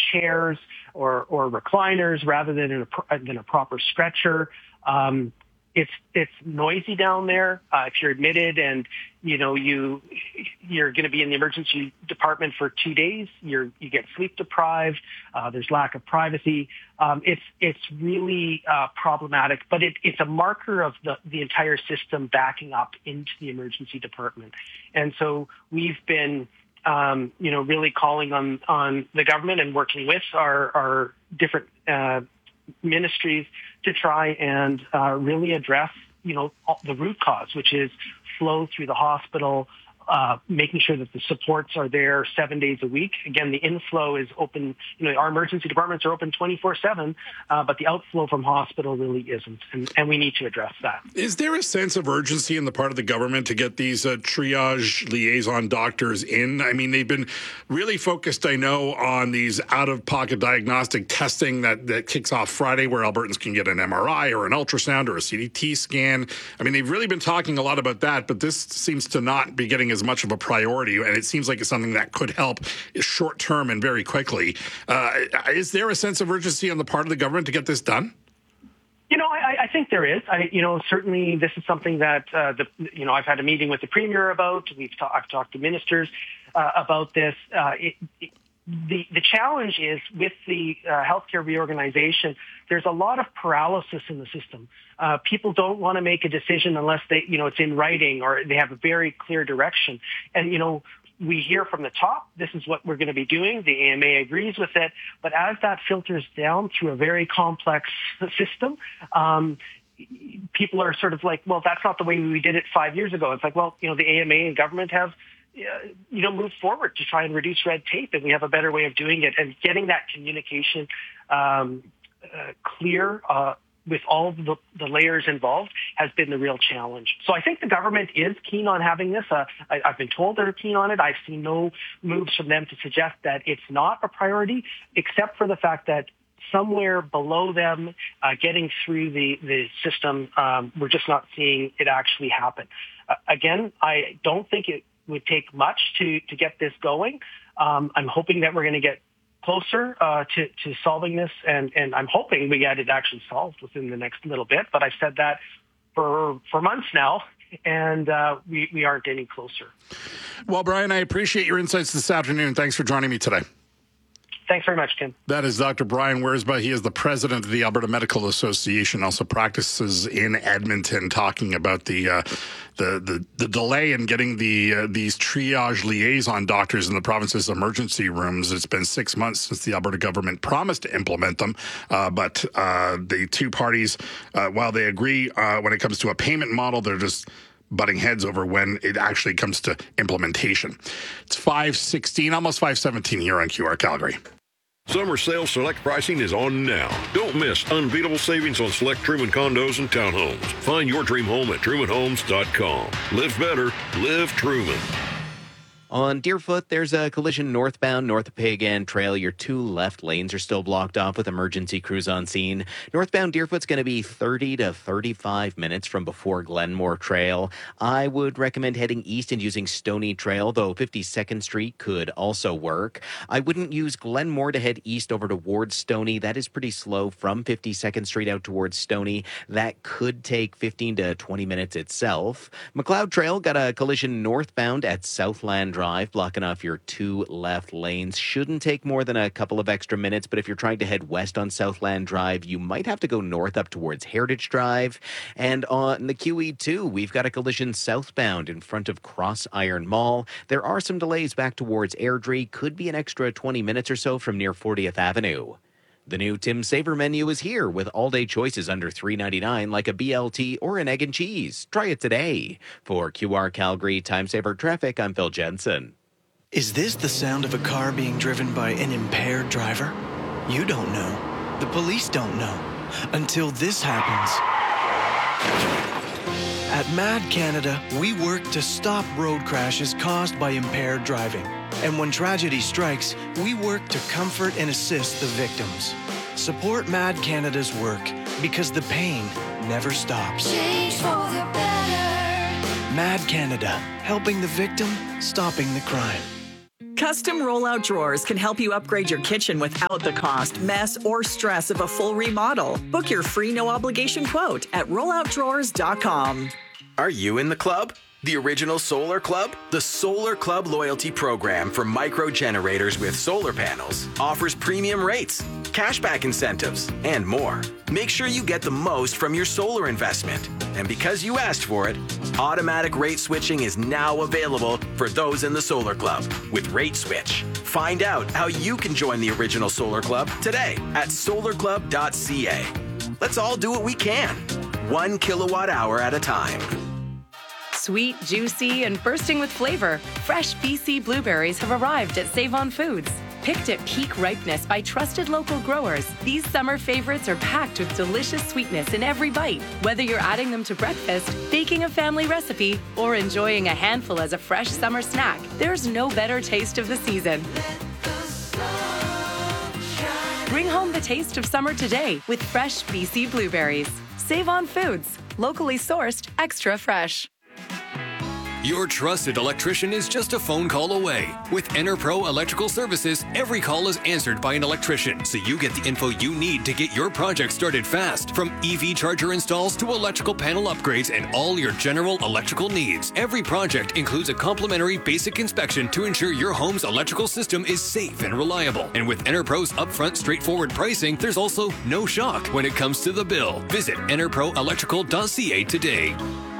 chairs or recliners rather than a proper stretcher. It's noisy down there. If you're admitted and you're going to be in the emergency department for 2 days, you get sleep deprived. There's lack of privacy. It's really problematic, but it's a marker of the entire system backing up into the emergency department. And so we've been really calling on the government and working with our different ministries to try and really address, the root cause, which is flow through the hospital, making sure that the supports are there 7 days a week. Again, the inflow is open. Our emergency departments are open 24/7, but the outflow from hospital really isn't, and we need to address that. Is there a sense of urgency on the part of the government to get these triage liaison doctors in? I mean, they've been really focused, I know, on these out-of-pocket diagnostic testing that kicks off Friday, where Albertans can get an MRI or an ultrasound or a CT scan. I mean, they've really been talking a lot about that, but this seems to not be getting as much of a priority, and it seems like it's something that could help short term and very quickly. Is there a sense of urgency on the part of the government to get this done? I think there is. Certainly this is something that I've had a meeting with the Premier about. I've talked to ministers about this. The challenge is with the healthcare reorganization, there's a lot of paralysis in the system. People don't want to make a decision unless it's in writing or they have a very clear direction. And, we hear from the top, this is what we're going to be doing. The AMA agrees with it. But as that filters down through a very complex system, people are sort of like, well, that's not the way we did it 5 years ago. It's like, well, the AMA and government have moved forward to try and reduce red tape, and we have a better way of doing it. And getting that communication clear with all the layers involved has been the real challenge. So I think the government is keen on having this. I've been told they're keen on it. I've seen no moves from them to suggest that it's not a priority, except for the fact that somewhere below them, getting through the system, we're just not seeing it actually happen. Again, I don't think it would take much to get this going. I'm hoping that we're going to get closer to solving this, and I'm hoping we get it actually solved within the next little bit. But I've said that for months now, and we aren't any closer. Well, Brian, I appreciate your insights this afternoon. Thanks for joining me today. Thanks very much, Tim. That is Dr. Brian Wiersbe. He is the president of the Alberta Medical Association, also practices in Edmonton, talking about the delay in getting these triage liaison doctors in the province's emergency rooms. It's been 6 months since the Alberta government promised to implement them, but the two parties, while they agree when it comes to a payment model, they're just butting heads over when it actually comes to implementation. It's 5:16, almost 5:17 here on QR Calgary. Summer sales select pricing is on now. Don't miss unbeatable savings on select Truman condos and townhomes. Find your dream home at trumanhomes.com. Live better, live Truman. On Deerfoot, there's a collision northbound north of Peigan Trail. Your two left lanes are still blocked off with emergency crews on scene. Northbound Deerfoot's going to be 30 to 35 minutes from before Glenmore Trail. I would recommend heading east and using Stony Trail, though 52nd Street could also work. I wouldn't use Glenmore to head east over towards Stony. That is pretty slow from 52nd Street out towards Stony. That could take 15 to 20 minutes itself. McLeod Trail got a collision northbound at Southland Drive, blocking off your two left lanes. Shouldn't take more than a couple of extra minutes, but if you're trying to head west on Southland Drive, you might have to go north up towards Heritage Drive. And on the QE2, we've got a collision southbound in front of Cross Iron Mall. There are some delays back towards Airdrie. Could be an extra 20 minutes or so from near 40th Avenue. The new Tim Saver menu is here with all-day choices under $3.99 like a BLT or an egg and cheese. Try it today. For QR Calgary Time Saver Traffic, I'm Phil Jensen. Is this the sound of a car being driven by an impaired driver? You don't know. The police don't know. Until this happens. At MAD Canada, we work to stop road crashes caused by impaired driving. And when tragedy strikes, we work to comfort and assist the victims. Support MAD Canada's work because the pain never stops. Change for the better. MAD Canada, helping the victim, stopping the crime. Custom rollout drawers can help you upgrade your kitchen without the cost, mess, or stress of a full remodel. Book your free no-obligation quote at rolloutdrawers.com. Are you in the club? The original Solar Club? The Solar Club loyalty program for micro generators with solar panels offers premium rates, cashback incentives, and more. Make sure you get the most from your solar investment. And because you asked for it, automatic rate switching is now available for those in the Solar Club with Rate Switch. Find out how you can join the original Solar Club today at solarclub.ca. Let's all do what we can, 1 kilowatt hour at a time. Sweet, juicy, and bursting with flavor, fresh BC blueberries have arrived at Save-On Foods. Picked at peak ripeness by trusted local growers, these summer favorites are packed with delicious sweetness in every bite. Whether you're adding them to breakfast, baking a family recipe, or enjoying a handful as a fresh summer snack, there's no better taste of the season. Bring home the taste of summer today with fresh BC blueberries. Save-On Foods, locally sourced, extra fresh. Your trusted electrician is just a phone call away. With EnerPro Electrical Services, every call is answered by an electrician, so you get the info you need to get your project started fast. From EV charger installs to electrical panel upgrades and all your general electrical needs. Every project includes a complimentary basic inspection to ensure your home's electrical system is safe and reliable. And with EnerPro's upfront, straightforward pricing, there's also no shock when it comes to the bill. Visit enerproelectrical.ca today.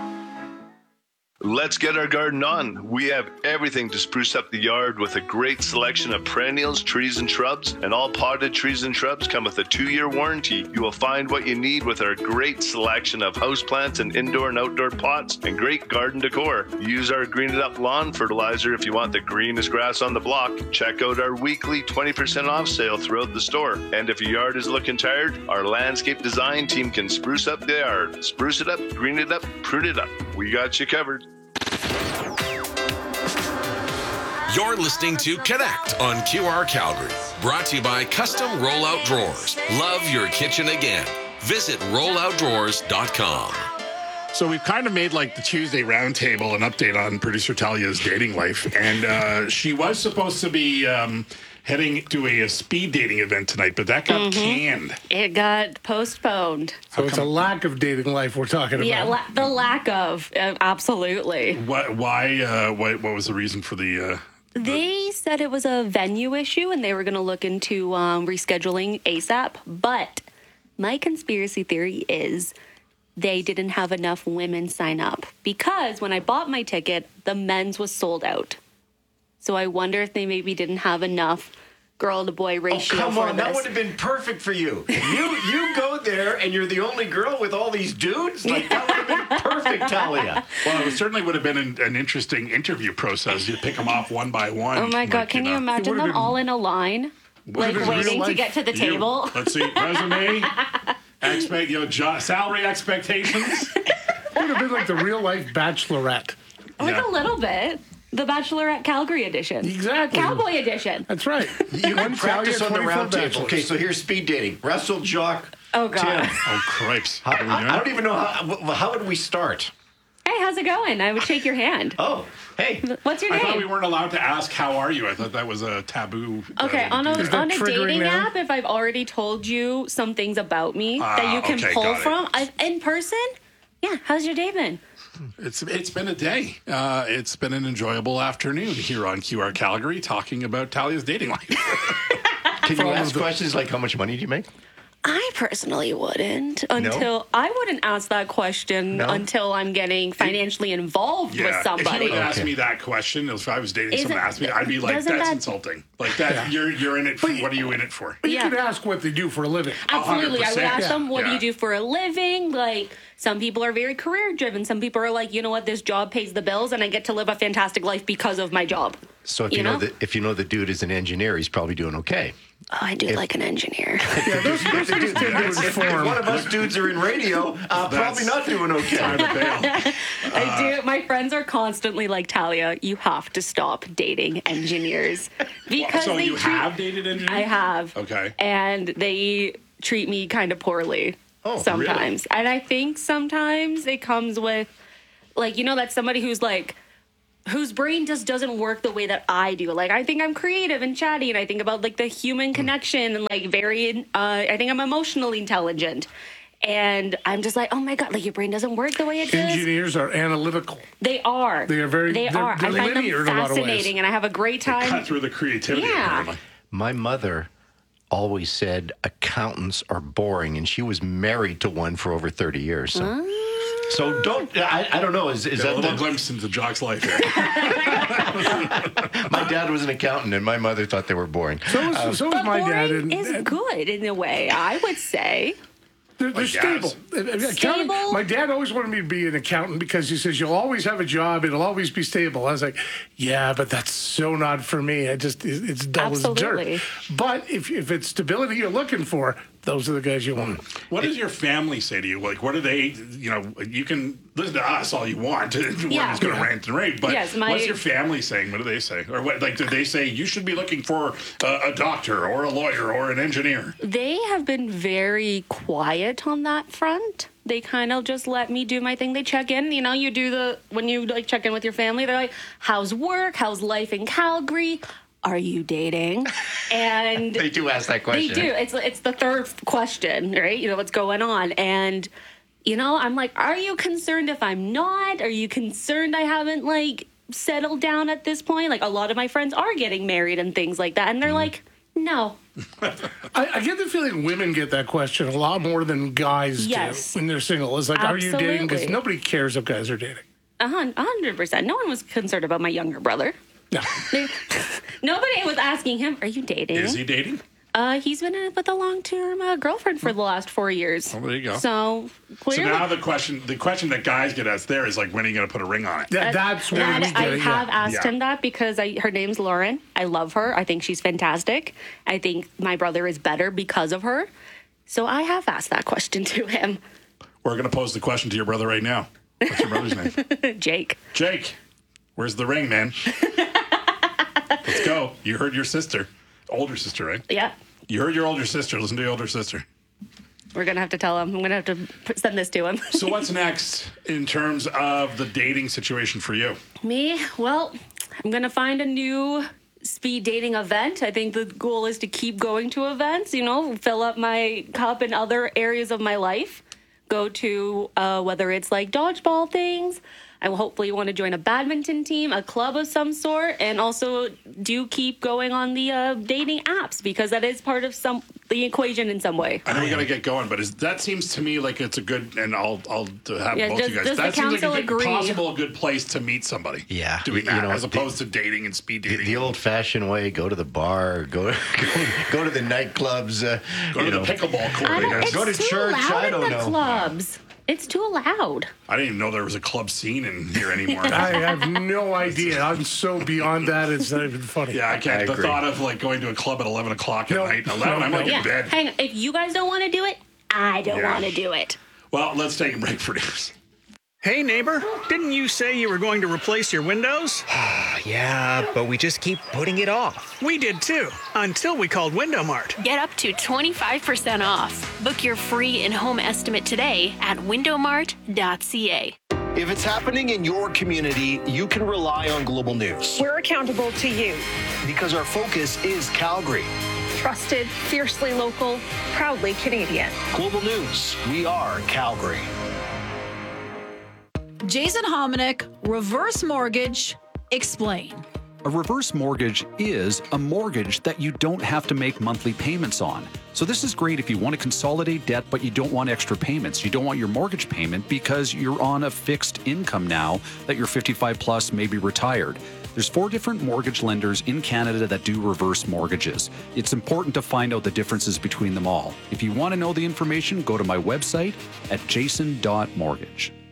Let's get our garden on. We have everything to spruce up the yard with a great selection of perennials, trees, and shrubs. And all potted trees and shrubs come with a 2-year warranty. You will find what you need with our great selection of houseplants and indoor and outdoor pots and great garden decor. Use our Green It Up lawn fertilizer if you want the greenest grass on the block. Check out our weekly 20% off sale throughout the store. And if your yard is looking tired, our landscape design team can spruce up the yard. Spruce it up, green it up, prune it up. We got you covered. You're listening to Connect on QR Calgary. Brought to you by Custom Rollout Drawers. Love your kitchen again. Visit rolloutdrawers.com. So we've kind of made like the Tuesday roundtable an update on producer Talia's dating life. And she was supposed to be heading to a speed dating event tonight, but that got canned. It got postponed. So it's a lack of dating life we're talking about. Yeah, the lack of, absolutely. What was the reason for the... They said it was a venue issue and they were going to look into rescheduling ASAP. But my conspiracy theory is they didn't have enough women sign up because when I bought my ticket, the men's was sold out. So I wonder if they maybe didn't have enough girl to boy ratio. Oh, come for on, this. that would have been perfect for you. You go there and you're the only girl with all these dudes? Like, that would have been perfect, Talia. Well, it certainly would have been an interesting interview process. You'd pick them off one by one. Oh my God, can you imagine them all in a line? Like waiting to get to the table? Let's see, resume, salary expectations. It would have been like the real life Bachelorette. Like a little bit. The Bachelorette Calgary edition. Exactly. Cowboy edition. That's right. You can practice on the round table. Okay, so here's speed dating. Russell, Jock, oh God. Tim. Oh, cripes. I don't even know how would we start? Hey, how's it going? I would shake your hand. Oh, hey. What's your name? I thought we weren't allowed to ask, how are you? I thought that was a taboo. Okay, on a dating app, if I've already told you some things about me that you can pull from, in person, yeah, how's your day been? It's been a day. It's been an enjoyable afternoon here on QR Calgary talking about Talia's dating life. Can you ask questions like how much money do you make? I personally wouldn't I wouldn't ask that question until I'm getting financially involved with somebody. If you would ask me that question, if I was dating someone asked me, I'd be like, that's insulting. Like that, you're in it for, what are you in it for? But you could ask what they do for a living. Absolutely. 100%. I would ask them, what do you do for a living? Like, some people are very career driven. Some people are like, you know what, this job pays the bills and I get to live a fantastic life because of my job. So if you know the dude is an engineer, he's probably doing okay. Oh, I do like an engineer. Yeah, those things tend to inform. If one of us dudes are in radio, probably not doing okay. I do. My friends are constantly like, Talia, you have to stop dating engineers. Because so you have dated engineers? I have. Okay. And they treat me kind of poorly sometimes. Really? And I think sometimes it comes with, like, that's somebody who's like, whose brain just doesn't work the way that I do. Like, I think I'm creative and chatty, and I think about like the human connection and like I think I'm emotionally intelligent. And I'm just like, oh my God, like your brain doesn't work the way it does. Engineers are analytical. They are. They are very. They are. They're I find them linear in a lot of ways. fascinating, and I have a great time. Cut through the creativity. Yeah. Apparently. My mother always said accountants are boring, and she was married to one for over 30 years. So don't, I don't know, is a that little glimpse into Jock's life here. My dad was an accountant, and my mother thought they were boring. So was my dad. Boring is good in a way, I would say. They're stable. Stable? My dad always wanted me to be an accountant because he says, you'll always have a job. It'll always be stable. I was like, yeah, but that's so not for me. It's dull as dirt. But if it's stability you're looking for, those are the guys you want. What does your family say to you? Like, what do they, you can listen to us all you want. One's going to rant and rave. But what's your family saying? What do they say? Or what, like, do they say you should be looking for a doctor or a lawyer or an engineer? They have been very quiet on that front. They kind of just let me do my thing. They check in. You do when you like check in with your family, they're like, how's work? How's life in Calgary? Are you dating? And they do ask that question. They do. It's the third question, right? What's going on? And, I'm like, are you concerned if I'm not? Are you concerned I haven't, like, settled down at this point? Like, a lot of my friends are getting married and things like that. And they're like, no. I get the feeling women get that question a lot more than guys do when they're single. It's like, Absolutely. Are you dating? Because nobody cares if guys are dating. 100%. No one was concerned about my younger brother. No. Nobody was asking him, are you dating? Is he dating? He's been with a long-term girlfriend for the last 4 years. Oh, there you go. So clearly, now the question that guys get asked there is like, when are you going to put a ring on it? That's what I have asked him that because her name's Lauren. I love her. I think she's fantastic. I think my brother is better because of her. So I have asked that question to him. We're going to pose the question to your brother right now. What's your brother's name? Jake. Jake, where's the ring, man? Let's go. You heard your sister. Older sister, right? Yeah. You heard your older sister. Listen to your older sister. We're going to have to tell him. I'm going to have to send this to him. So what's next in terms of the dating situation for you? Me? Well, I'm going to find a new speed dating event. I think the goal is to keep going to events, fill up my cup in other areas of my life. Go to whether it's like dodgeball things. I will hopefully want to join a badminton team, a club of some sort, and also do keep going on the dating apps because that is part of the equation in some way. I know we got to get going, but that seems to me like it's a good, and I'll have both you guys. That seems like a good place to meet somebody. Yeah, doing that as opposed to dating and speed dating. The old-fashioned way: go to the bar, go to the nightclubs, go to the pickleball court. Go to church. I don't know. Clubs. It's too loud. I didn't even know there was a club scene in here anymore. I have no idea. I'm so beyond that. It's not even funny. Yeah, I can't. The thought of like going to a club at 11 o'clock at night. 11, I'm like in bed. Hang on. If you guys don't want to do it, I don't want to do it. Well, let's take a break for news. Hey, neighbor, didn't you say you were going to replace your windows? Yeah, but we just keep putting it off. We did too, until we called Window Mart. Get up to 25% off. Book your free in-home estimate today at windowmart.ca. If it's happening in your community, you can rely on Global News. We're accountable to you. Because our focus is Calgary. Trusted, fiercely local, proudly Canadian. Global News, we are Calgary. Jason Hominick, Reverse Mortgage, explain. A reverse mortgage is a mortgage that you don't have to make monthly payments on. So this is great if you want to consolidate debt, but you don't want extra payments. You don't want your mortgage payment because you're on a fixed income now that you're 55 plus, maybe retired. There's 4 different mortgage lenders in Canada that do reverse mortgages. It's important to find out the differences between them all. If you want to know the information, go to my website at jason.mortgage.